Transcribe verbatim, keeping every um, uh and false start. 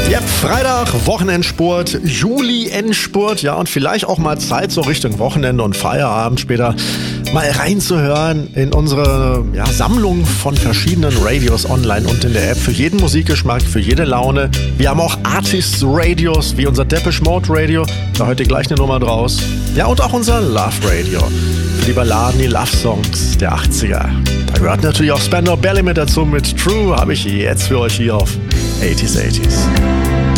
Yep, Freitag, Wochenendspurt, Juli-Endspurt, ja, und vielleicht auch mal Zeit so Richtung Wochenende und Feierabend später mal reinzuhören in unsere ja, Sammlung von verschiedenen Radios online und in der App. Für jeden Musikgeschmack, für jede Laune. Wir haben auch Artists-Radios, wie unser Depeche Mode Radio, da heute gleich eine Nummer draus. Ja, und auch unser Love Radio, für die Balladen, die Love-Songs der achtziger. Da gehört natürlich auch Spandau Ballet mit dazu, mit True, habe ich jetzt für euch hier auf eighties eighties.